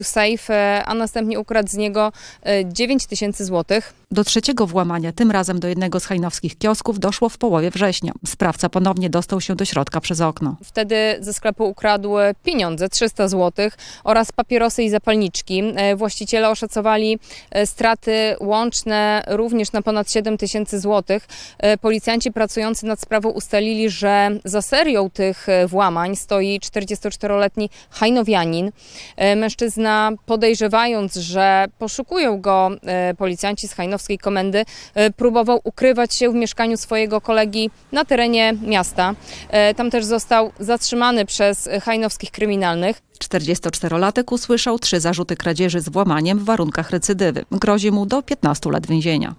sejf, a następnie ukradł z niego 9 000 złotych. Do trzeciego włamania, tym razem do jednego z hajnowskich kiosków, doszło w połowie września. Sprawca ponownie dostał się do środka przez okno. Wtedy ze sklepu ukradł pieniądze, 300 złotych oraz papierosy i zapalniczki. Właściciele oszacowali straty łączne również na ponad 7 000 złotych. Policjanci pracujący nad sprawą ustalili, że za serią tych włamań stoi 44-letni hajnowianin. Mężczyzna, podejrzewając, że poszukują go policjanci z hajnowskiej komendy, próbował ukrywać się w mieszkaniu swojego kolegi na terenie miasta. Tam też został zatrzymany przez hajnowskich kryminalnych. 44-latek usłyszał 3 zarzuty kradzieży z włamaniem w warunkach recydywy. Grozi mu do 15 lat więzienia.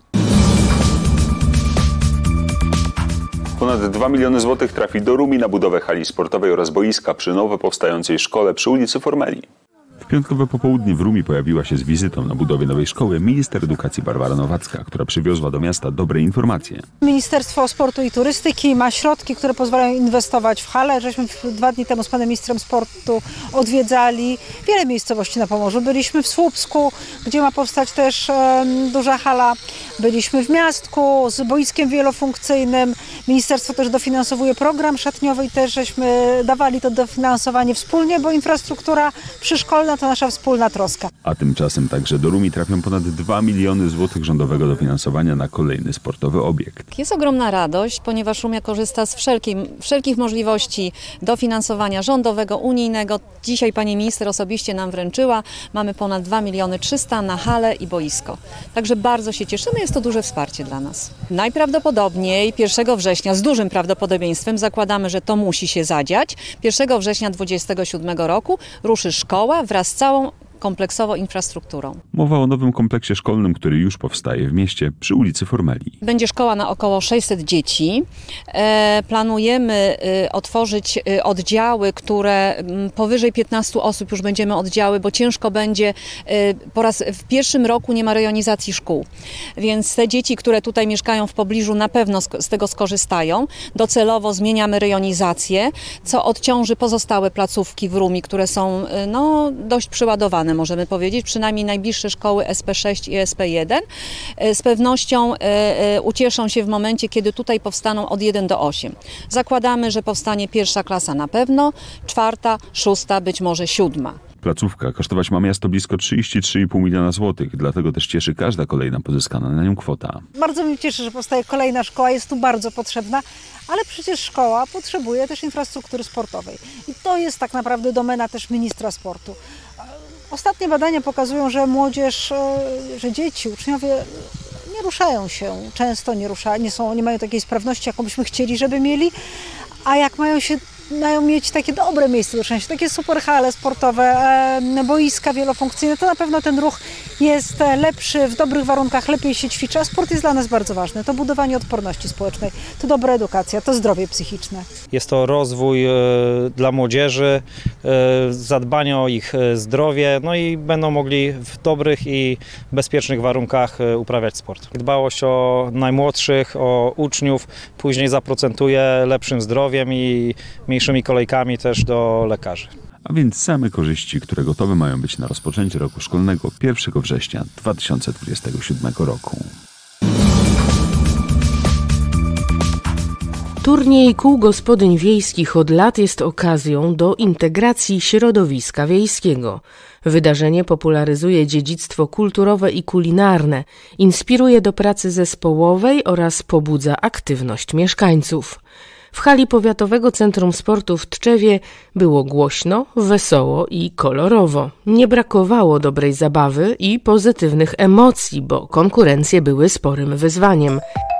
Ponad 2 miliony złotych trafi do Rumi na budowę hali sportowej oraz boiska przy nowo powstającej szkole przy ulicy Formelii. W piątkowe popołudnie w Rumi pojawiła się z wizytą na budowie nowej szkoły minister edukacji Barbara Nowacka, która przywiozła do miasta dobre informacje. Ministerstwo Sportu i Turystyki ma środki, które pozwalają inwestować w halę. Żeśmy 2 dni temu z panem ministrem sportu odwiedzali wiele miejscowości na Pomorzu. Byliśmy w Słupsku, gdzie ma powstać też duża hala. Byliśmy w Miastku z boiskiem wielofunkcyjnym. Ministerstwo też dofinansowuje program szatniowy i też żeśmy dawali to dofinansowanie wspólnie, bo infrastruktura przyszkolna to nasza wspólna troska. A tymczasem także do Rumi trafią ponad 2 miliony złotych rządowego dofinansowania na kolejny sportowy obiekt. Jest ogromna radość, ponieważ Rumia korzysta z wszelkich możliwości dofinansowania rządowego, unijnego. Dzisiaj pani minister osobiście nam wręczyła. Mamy ponad 2 300 000 na halę i boisko. Także bardzo się cieszymy, jest to duże wsparcie dla nas. Najprawdopodobniej 1 września, z dużym prawdopodobieństwem, zakładamy, że to musi się zadziać. 1 września 2027 roku ruszy szkoła wraz z całą kompleksowo infrastrukturą. Mowa o nowym kompleksie szkolnym, który już powstaje w mieście przy ulicy Formelii. Będzie szkoła na około 600 dzieci. Planujemy otworzyć oddziały, które powyżej 15 osób już będziemy oddziały, bo ciężko będzie. W pierwszym roku nie ma rejonizacji szkół, więc te dzieci, które tutaj mieszkają w pobliżu, na pewno z tego skorzystają. Docelowo zmieniamy rejonizację, co odciąży pozostałe placówki w Rumi, które są dość przyładowane, możemy powiedzieć, przynajmniej najbliższe szkoły SP6 i SP1. Z pewnością ucieszą się w momencie, kiedy tutaj powstaną od 1 do 8. Zakładamy, że powstanie 1. klasa na pewno, 4., 6., być może 7. Placówka kosztować ma miasto blisko 33,5 miliona złotych, dlatego też cieszy każda kolejna pozyskana na nią kwota. Bardzo mnie cieszy, że powstaje kolejna szkoła, jest tu bardzo potrzebna, ale przecież szkoła potrzebuje też infrastruktury sportowej. I to jest tak naprawdę domena też ministra sportu. Ostatnie badania pokazują, że młodzież, że dzieci, uczniowie nie ruszają się, często nie mają takiej sprawności, jaką byśmy chcieli, żeby mieli, a jak mają mieć takie dobre miejsce do szczęścia, takie super hale sportowe, boiska wielofunkcyjne, to na pewno ten ruch jest lepszy, w dobrych warunkach lepiej się ćwiczy, a sport jest dla nas bardzo ważny. To budowanie odporności społecznej, to dobra edukacja, to zdrowie psychiczne. Jest to rozwój dla młodzieży, zadbanie o ich zdrowie, no i będą mogli w dobrych i bezpiecznych warunkach uprawiać sport. Dbałość o najmłodszych, o uczniów później zaprocentuje lepszym zdrowiem i mniejszymi kolejkami też do lekarzy. A więc same korzyści, które gotowe mają być na rozpoczęcie roku szkolnego 1 września 2027 roku. Turniej kół gospodyń wiejskich od lat jest okazją do integracji środowiska wiejskiego. Wydarzenie popularyzuje dziedzictwo kulturowe i kulinarne, inspiruje do pracy zespołowej oraz pobudza aktywność mieszkańców. W hali Powiatowego Centrum Sportu w Tczewie było głośno, wesoło i kolorowo. Nie brakowało dobrej zabawy i pozytywnych emocji, bo konkurencje były sporym wyzwaniem.